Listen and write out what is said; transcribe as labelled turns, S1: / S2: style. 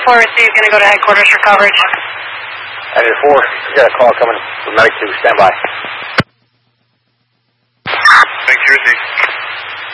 S1: 94 received, going to go to headquarters for coverage.
S2: 94, we got a call coming from Medic 2, stand by.
S3: Thank you, received.